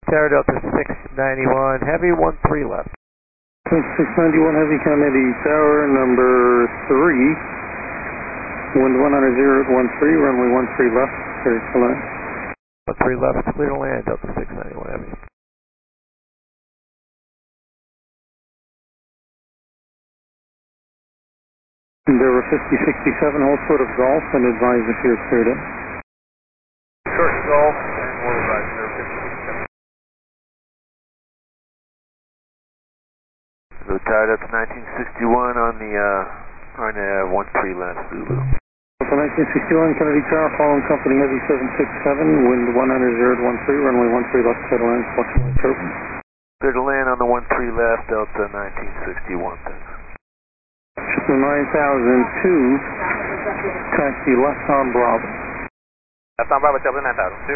Tower Delta 691, Heavy 13 left. 691 Heavy Kennedy Tower, number 3. Wind 100 at 13, runway 13 left, clear to land. 13 left, clear to land, Delta 691 Heavy. Endeavor 5067, hold foot of Golf and advise if you're cleared in. Short Golf and we'll advise Endeavor 5067. So Tower Delta 1961 on the 13 left, Zulu. Delta 1961 Kennedy Tower, following company Heavy 767, wind 100 at 13, runway 13 left, clear to land, flushing with turbine. Clear to land on the 13 left, Delta 1961, thanks. 9002, taxi left on Bravo. Left on Bravo, Delta 9002.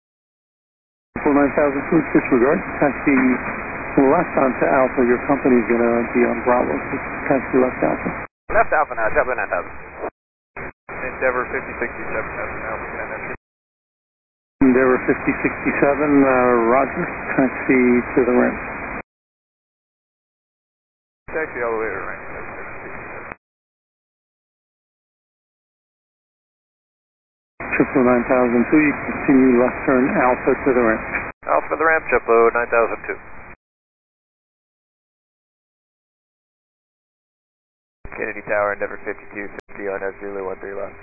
9002, disregard, taxi left onto Alpha, your company's going to be on Bravo, so taxi left Alpha. Left Alpha now, Delta 9000. Endeavor 5067 has an Alpha connection. Endeavor 5067, roger, taxi to the rim. Taxi all the way to the rim. 9002, you continue left turn Alpha to the rim. Alpha to the ramp, JetBlue 9002. Kennedy Tower, Endeavor 5250 on Zulu 13 left.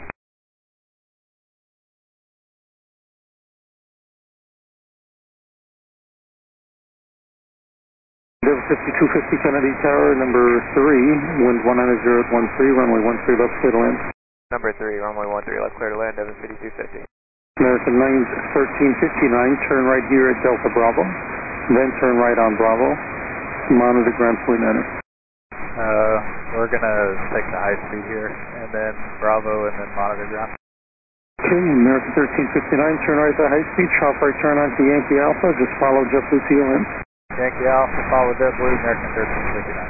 Endeavor 5250 Kennedy Tower, number 3, wind 100 at 13, runway 13 left, clear to land. Number 3, runway 13 left, clear to land, Endeavor 5250. American 1359, turn right here at Delta Bravo, then turn right on Bravo, monitor ground point enter. We're going to take the high speed here, and then Bravo, and then monitor ground. Okay, American 1359, turn right at high speed, sharp right turn onto Yankee Alpha, just follow JetBlue to your end. Yankee Alpha, follow JetBlue, American 1359.